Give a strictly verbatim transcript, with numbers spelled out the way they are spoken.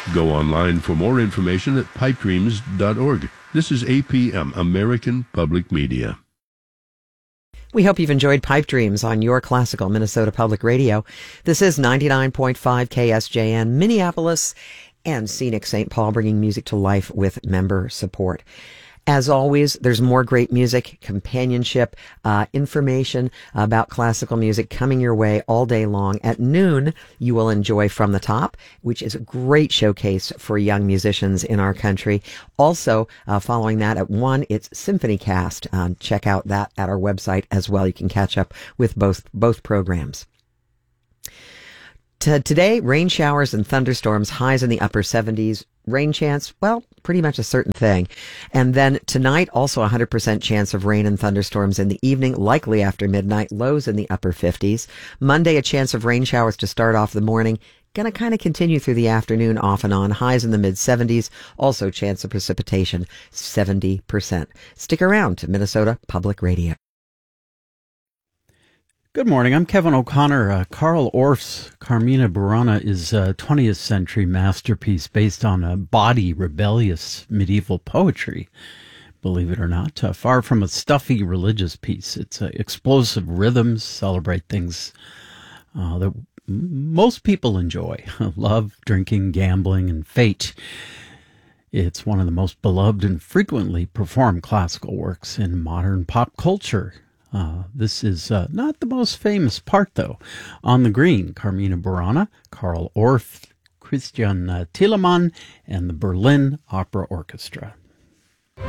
Go online for more information at pipe dreams dot org. This is A P M, American Public Media. We hope you've enjoyed Pipe Dreams on your classical Minnesota Public Radio. This is ninety-nine point five K S J N, Minneapolis, and scenic Saint Paul, bringing music to life with member support. As always, there's more great music, companionship, uh, information about classical music coming your way all day long. At noon, you will enjoy From the Top, which is a great showcase for young musicians in our country. Also, uh, following that at one, it's Symphony Cast. Um, check out that at our website as well. You can catch up with both, both programs. T- today, rain showers and thunderstorms, highs in the upper seventies. Rain chance, well, pretty much a certain thing. And then tonight, also a one hundred percent chance of rain and thunderstorms in the evening, likely after midnight, lows in the upper fifties. Monday, a chance of rain showers to start off the morning. Going to kind of continue through the afternoon, off and on. Highs in the mid seventies. Also, chance of precipitation, seventy percent. Stick around to Minnesota Public Radio. Good morning. I'm Kevin O'Connor. Uh, Carl Orff's Carmina Burana is a twentieth century masterpiece based on a bawdy, rebellious medieval poetry. Believe it or not, uh, far from a stuffy religious piece. It's uh, explosive rhythms, celebrate things uh, that most people enjoy. Love, drinking, gambling, and fate. It's one of the most beloved and frequently performed classical works in modern pop culture. Uh, this is uh, not the most famous part, though. On the green, Carmina Burana, Carl Orff, Christian uh, Thielemann, and the Berlin Opera Orchestra.